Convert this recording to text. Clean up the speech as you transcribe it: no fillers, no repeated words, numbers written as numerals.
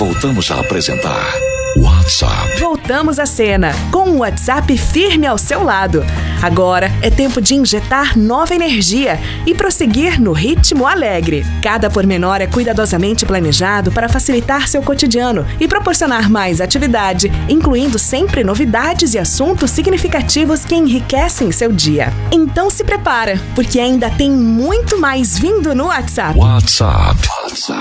voltamos a apresentar WhatsApp. Voltamos à cena, com o WhatsApp firme ao seu lado. Agora é tempo de injetar nova energia e prosseguir no ritmo alegre. Cada pormenor é cuidadosamente planejado para facilitar seu cotidiano e proporcionar mais atividade, incluindo sempre novidades e assuntos significativos que enriquecem seu dia. Então se prepara, porque ainda tem muito mais vindo no WhatsApp. WhatsApp.